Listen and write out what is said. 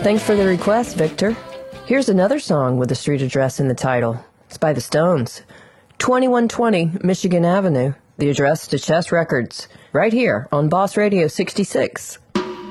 Thanks for the request, Victor. Here's another song with a street address in the title. It's by the Stones. 2120 Michigan Avenue. The address to Chess Records. Right here on Boss Radio 66.